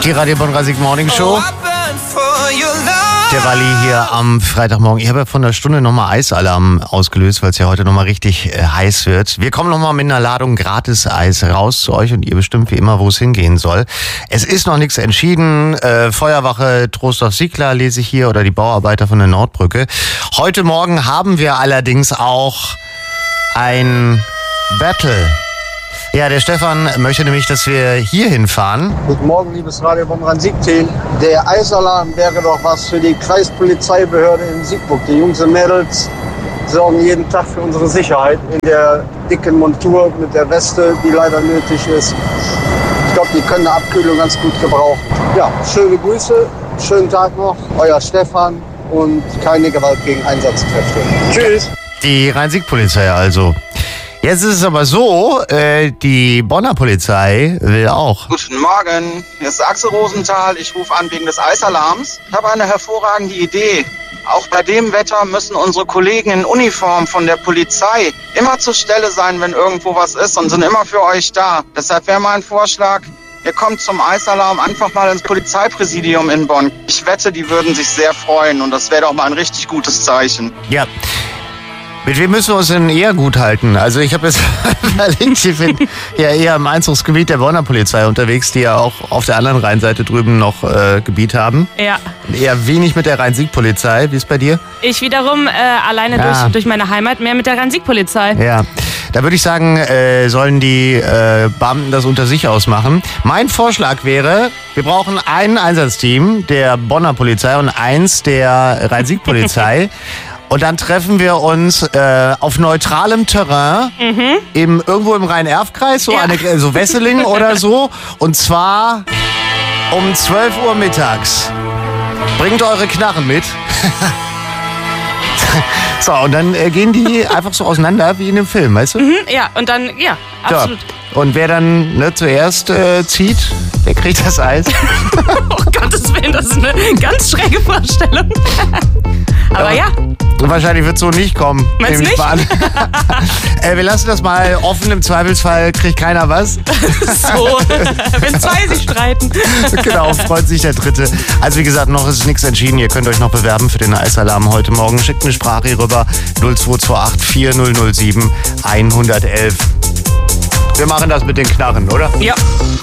Die Radio Bonn-Rasig Morning Show. Der Walli hier am Freitagmorgen. Ich habe ja von der Stunde nochmal Eisalarm ausgelöst, weil es ja heute nochmal richtig heiß wird. Wir kommen nochmal mit einer Ladung Gratis-Eis raus zu euch und ihr bestimmt wie immer, wo es hingehen soll. Es ist noch nichts entschieden. Feuerwache Trostorf-Siegler lese ich hier oder die Bauarbeiter von der Nordbrücke. Heute Morgen haben wir allerdings auch ein Battle. Ja, der Stefan möchte nämlich, dass wir hier hinfahren. Guten Morgen, liebes Radio Bonn-Rasig-Team. Der Eisalarm wäre doch was für die Kreispolizeibehörde in Siegburg. Die Jungs und Mädels sorgen jeden Tag für unsere Sicherheit in der dicken Montur mit der Weste, die leider nötig ist. Ich glaube, die können eine Abkühlung ganz gut gebrauchen. Ja, schöne Grüße, schönen Tag noch, euer Stefan und keine Gewalt gegen Einsatzkräfte. Tschüss. Die Rhein-Sieg-Polizei also. Jetzt ist es aber so, die Bonner Polizei will auch. Guten Morgen, hier ist Axel Rosenthal. Ich rufe an wegen des Eisalarms. Ich habe eine hervorragende Idee. Auch bei dem Wetter müssen unsere Kollegen in Uniform von der Polizei immer zur Stelle sein, wenn irgendwo was ist und sind immer für euch da. Deshalb wäre mein Vorschlag, ihr kommt zum Eisalarm einfach mal ins Polizeipräsidium in Bonn. Ich wette, die würden sich sehr freuen und das wäre doch mal ein richtig gutes Zeichen. Ja. Mit wem müssen wir uns denn eher gut halten? Also ich habe jetzt überlegt, ich bin ja eher im Einzugsgebiet der Bonner Polizei unterwegs, die ja auch auf der anderen Rheinseite drüben noch Gebiet haben. Ja. Eher wenig mit der Rhein-Sieg-Polizei. Wie ist bei dir? Ich wiederum alleine durch meine Heimat mehr mit der Rhein-Sieg-Polizei. Ja, da würde ich sagen, sollen die Beamten das unter sich ausmachen. Mein Vorschlag wäre, wir brauchen ein Einsatzteam der Bonner Polizei und eins der Rhein-Sieg-Polizei. Und dann treffen wir uns auf neutralem Terrain irgendwo im Rhein-Erf-Kreis, so Wesseling oder so. Und zwar um 12 Uhr mittags. Bringt eure Knarren mit. So, und dann gehen die einfach so auseinander wie in dem Film, weißt du? Ja, und dann, ja, absolut. So. Und wer dann zuerst zieht, der kriegt das Eis. Oh Gottes Willen, das ist eine ganz schräge Vorstellung. Aber ja. Wahrscheinlich wird es so nicht kommen. Meinst du nicht? Wir lassen das mal offen. Im Zweifelsfall kriegt keiner was. So, wenn zwei sich streiten. Genau, freut sich der Dritte. Also wie gesagt, noch ist nichts entschieden. Ihr könnt euch noch bewerben für den Eisalarm heute Morgen. Schickt eine Sprache rüber 0228 4007 111. Wir machen das mit den Knarren, oder? Ja.